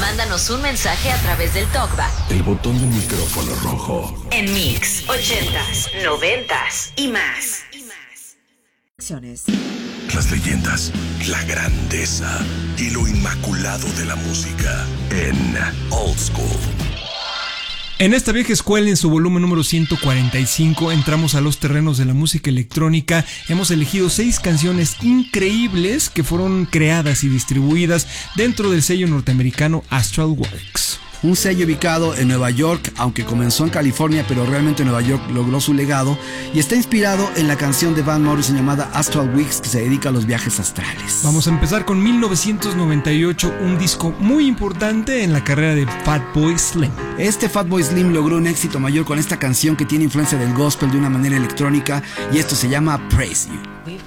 Mándanos un mensaje a través del TalkBack. El botón del micrófono rojo. En Mix 80s, 90s y más. Las leyendas, la grandeza y lo inmaculado de la música en Old School. En esta vieja escuela, en su volumen número 145, entramos a los terrenos de la música electrónica. Hemos elegido 6 canciones increíbles que fueron creadas y distribuidas dentro del sello norteamericano Astral Works. Un sello ubicado en Nueva York, aunque comenzó en California, pero realmente Nueva York logró su legado, y está inspirado en la canción de Van Morrison llamada Astral Weeks, que se dedica a los viajes astrales. Vamos a empezar con 1998, un disco muy importante en la carrera de Fatboy Slim. Este Fatboy Slim logró un éxito mayor con esta canción que tiene influencia del gospel de una manera electrónica, y esto se llama Praise You.